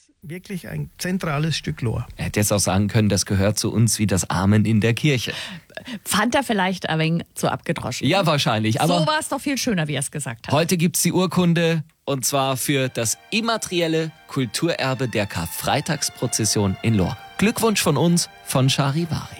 wirklich ein zentrales Stück Lohr. Er hätte jetzt auch sagen können, das gehört zu uns wie das Amen in der Kirche. Fand er vielleicht ein wenig zu abgedroschen. Ja, wahrscheinlich. Aber so war es doch viel schöner, wie er es gesagt hat. heute gibt's die Urkunde, und zwar für das immaterielle Kulturerbe der Karfreitagsprozession in Lohr. Glückwunsch von uns, von Charivari.